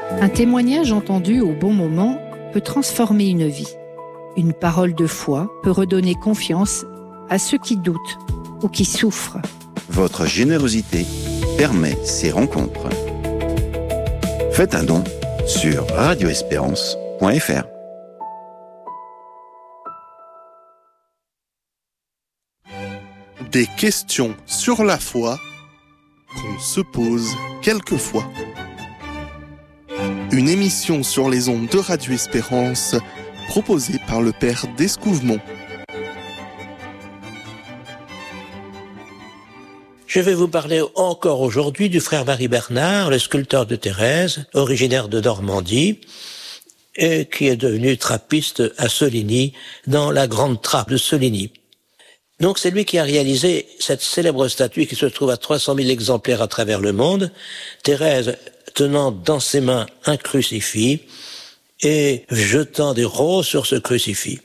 Un témoignage entendu au bon moment peut transformer une vie. Une parole de foi peut redonner confiance à ceux qui doutent ou qui souffrent. Votre générosité permet ces rencontres. Faites un don sur radioespérance.fr. Des questions sur la foi qu'on se pose quelquefois. Une émission sur les ondes de Radio Espérance proposée par le Père d'Escouvemont. Je vais vous parler encore aujourd'hui du frère Marie Bernard, le sculpteur de Thérèse, originaire de Normandie, et qui est devenu trappiste à Soligny, dans la grande trappe de Soligny. Donc c'est lui qui a réalisé cette célèbre statue qui se trouve à 300 000 exemplaires à travers le monde, Thérèse tenant dans ses mains un crucifix et jetant des roses sur ce crucifix.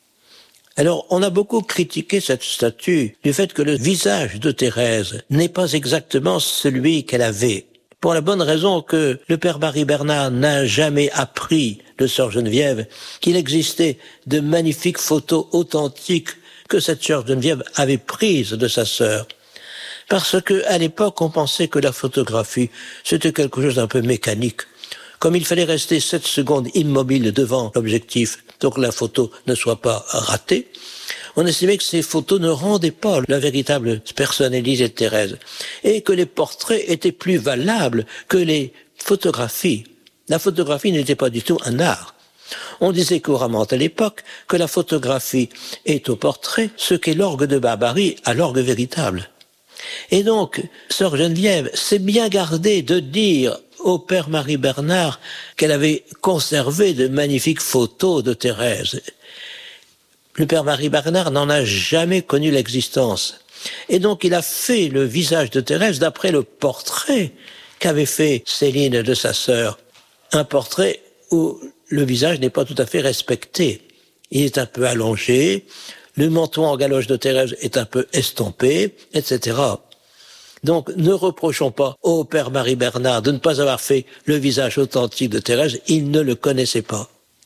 Alors, on a beaucoup critiqué cette statue du fait que le visage de Thérèse n'est pas exactement celui qu'elle avait, pour la bonne raison que le père Marie Bernard n'a jamais appris de sœur Geneviève qu'il existait de magnifiques photos authentiques que cette sœur Geneviève avait prises de sa sœur. Parce que, à l'époque, on pensait que la photographie, c'était quelque chose d'un peu mécanique. Comme il fallait rester 7 secondes immobile devant l'objectif, donc la photo ne soit pas ratée, on estimait que ces photos ne rendaient pas la véritable personnalité de Thérèse, et que les portraits étaient plus valables que les photographies. La photographie n'était pas du tout un art. On disait couramment à l'époque que la photographie est au portrait ce qu'est l'orgue de Barbarie à l'orgue véritable. Et donc, sœur Geneviève s'est bien gardée de dire au père Marie Bernard qu'elle avait conservé de magnifiques photos de Thérèse. Le père Marie Bernard n'en a jamais connu l'existence. Et donc il a fait le visage de Thérèse d'après le portrait qu'avait fait Céline de sa sœur. Un portrait où le visage n'est pas tout à fait respecté. Il est un peu allongé, le menton en galoche de Thérèse est un peu estompé, etc. Donc, ne reprochons pas au père Marie Bernard de ne pas avoir fait le visage authentique de Thérèse, il ne le connaissait pas.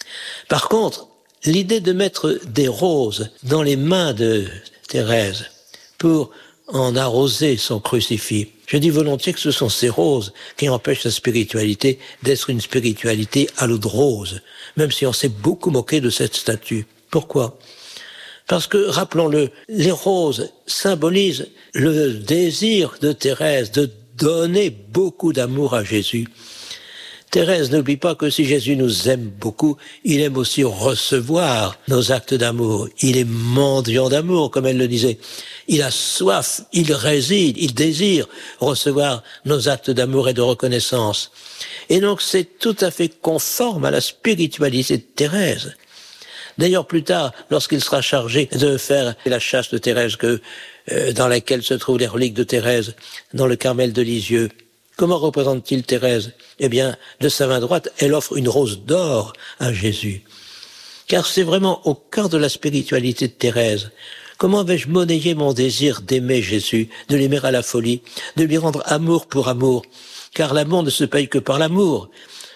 Par contre, l'idée de mettre des roses dans les mains de Thérèse pour en arroser son crucifix, je dis volontiers que ce sont ces roses qui empêchent sa spiritualité d'être une spiritualité à l'eau de rose, même si on s'est beaucoup moqué de cette statue. Pourquoi ? Parce que, rappelons-le, les roses symbolisent le désir de Thérèse de donner beaucoup d'amour à Jésus. Thérèse n'oublie pas que si Jésus nous aime beaucoup, il aime aussi recevoir nos actes d'amour. Il est mendiant d'amour, comme elle le disait. Il a soif, il réside, il désire recevoir nos actes d'amour et de reconnaissance. Et donc c'est tout à fait conforme à la spiritualité de Thérèse. D'ailleurs, plus tard, lorsqu'il sera chargé de faire la chasse de Thérèse, dans laquelle se trouvent les reliques de Thérèse, dans le Carmel de Lisieux, comment représente-t-il Thérèse ? Eh bien, de sa main droite, elle offre une rose d'or à Jésus. Car c'est vraiment au cœur de la spiritualité de Thérèse. Comment vais-je monnayer mon désir d'aimer Jésus, de l'aimer à la folie, de lui rendre amour pour amour ? Car l'amour ne se paye que par l'amour.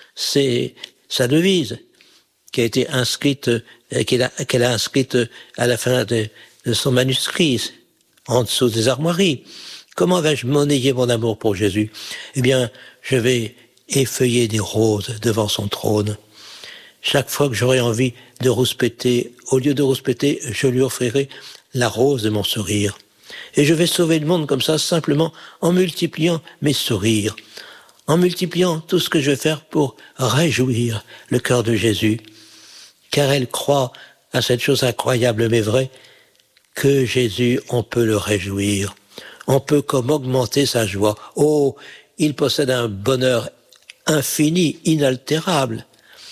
C'est sa devise qui a été inscrite, qu'elle a inscrite à la fin de son manuscrit, en dessous des armoiries. Comment vais-je monnayer mon amour pour Jésus ? Eh bien, je vais effeuiller des roses devant son trône. Chaque fois que j'aurai envie de rouspéter, au lieu de rouspéter, je lui offrirai la rose de mon sourire. Et je vais sauver le monde comme ça, simplement en multipliant mes sourires, en multipliant tout ce que je vais faire pour réjouir le cœur de Jésus. Car elle croit à cette chose incroyable mais vraie, que Jésus, on peut le réjouir. On peut comme augmenter sa joie. Oh, il possède un bonheur infini, inaltérable.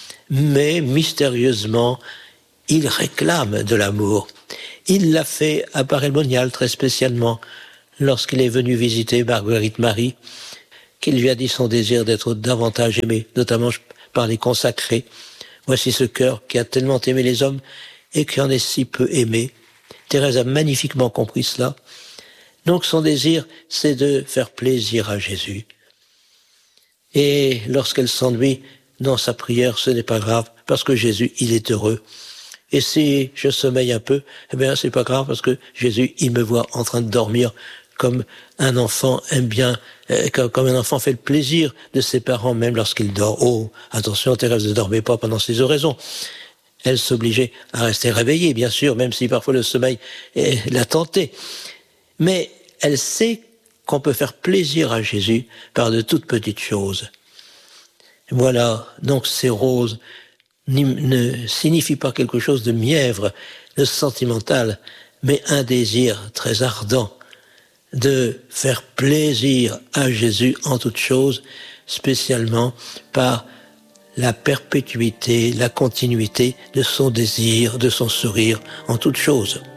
Mais mystérieusement, il réclame de l'amour. Il l'a fait à Paray-le-Monial très spécialement, lorsqu'il est venu visiter Marguerite Marie, qu'il lui a dit son désir d'être davantage aimé, notamment par les consacrés. Voici ce cœur qui a tellement aimé les hommes et qui en est si peu aimé. Thérèse a magnifiquement compris cela. Donc son désir, c'est de faire plaisir à Jésus. Et lorsqu'elle s'ennuie dans sa prière, ce n'est pas grave, parce que Jésus, il est heureux. Et si je sommeille un peu, eh bien, c'est pas grave, parce que Jésus, il me voit en train de dormir, comme un enfant aime bien, comme un enfant fait le plaisir de ses parents, même lorsqu'il dort. Oh, attention, Thérèse ne dormait pas pendant ses oraisons. Elle s'obligeait à rester réveillée, bien sûr, même si parfois le sommeil la tentait. Mais elle sait qu'on peut faire plaisir à Jésus par de toutes petites choses. Voilà, donc ces roses ne signifient pas quelque chose de mièvre, de sentimental, mais un désir très ardent de faire plaisir à Jésus en toutes choses, spécialement par la perpétuité, la continuité de son désir, de son sourire en toutes choses.